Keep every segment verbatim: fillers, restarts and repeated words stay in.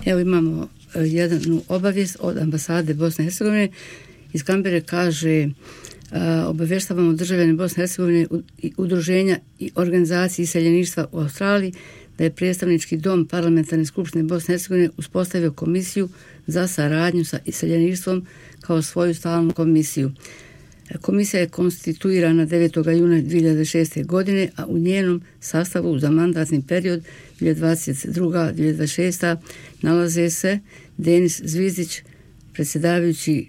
Evo imamo jednu obavijest od ambasade Bosne i Hercegovine. Iz Kambere kaže: obavještavamo državljane Bosne i Hercegovine, udruženja i organizacije iseljeništva u Australiji da je predstavnički dom parlamentarne skupštine Bosne i Hercegovine uspostavio komisiju za saradnju sa iseljeništvom kao svoju stalnu komisiju. Komisija je konstituirana devetog juna dvije hiljade šeste. godine, a u njenom sastavu za mandatni period dvije hiljade dvadeset druga do dvije hiljade dvadeset šesta. nalaze se Denis Zvizdić, predsjedavajući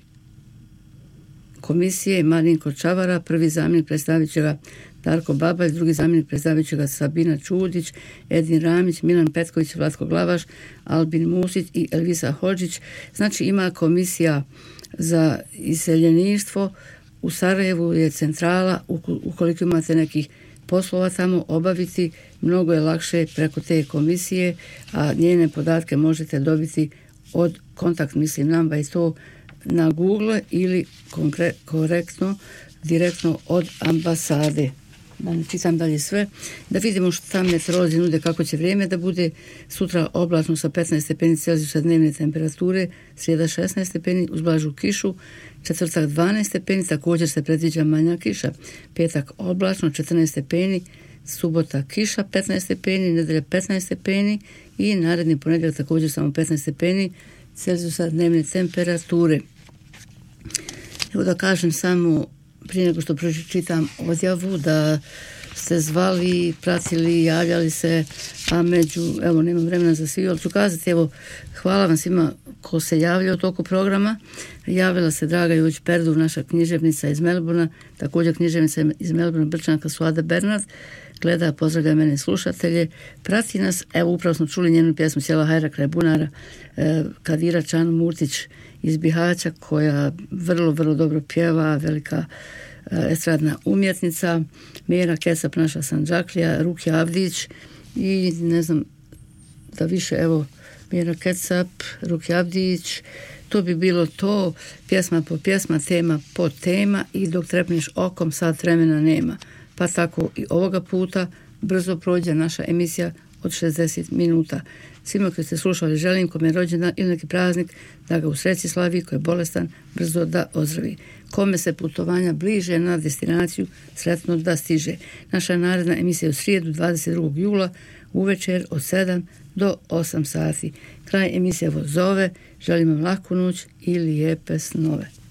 komisije, Marinko Čavara, prvi zamjenik predsjedavajućega Darko Babalj, drugi zamjenik predsjedavajućega Sabina Čudić, Edin Ramić, Milan Petković, Vlatko Glavaš, Albin Musić i Elvisa Hodžić. Znači ima komisija za iseljeništvo. U Sarajevu je centrala, ukoliko imate nekih poslova tamo obaviti, mnogo je lakše preko te komisije, a njene podatke možete dobiti od kontakt, mislim, namba i to na Google ili konkre- korektno, direktno od ambasade. Da ne čitam dalje sve. Da vidimo što tam meteorolozi nude, kako će vrijeme da bude. Sutra oblačno sa petnaest stepeni Celzijusa dnevne temperature, srijeda šesnaest stepeni uz blažu kišu, četvrtak dvanaest stepeni, također se predviđa manja kiša. Petak oblačno četrnaest stepeni, subota kiša petnaest stepeni, nedelja petnaest stepeni i naredni ponedjeljak također samo petnaest stepeni Celzijusa dnevne temperature. Evo da kažem samo prije nego što pročitam odjavu da ste zvali, pratili, javljali se, a među, evo nemam vremena za svi, ali ću kazati, evo, hvala vam svima ko se javlja u toku programa. Javila se Draga Jović Perdur, naša književnica iz Melbourna, također književnica iz Melbourna, Brčanka Suada Bernard, gleda, pozdravlja mene slušatelje, prati nas, evo upravo smo čuli njenu pjesmu Sjela Hajra kraj bunara, eh, Kadira Čan Murtić iz Bihaća, koja vrlo, vrlo dobro pjeva, velika eh, estradna umjetnica, Mira Kesap, naša Sanđaklija, Ruki Avdić i ne znam da više, evo, Mira Kesap, Ruki Avdić, to bi bilo to, pjesma po pjesma, tema po tema i dok trepneš okom sad vremena nema. Pa tako i ovoga puta brzo prođe naša emisija od šezdeset minuta. Svima koji ste slušali želim, kome je rođendan ili neki praznik, da ga u sreći slavi, ko je bolestan, brzo da ozdravi. Kome se putovanja bliže na destinaciju, sretno da stiže. Naša naredna emisija je u srijedu dvadeset drugog jula uvečer od sedam do osam sati. Kraj emisije vas zove, želim vam laku noć i lijepe snove.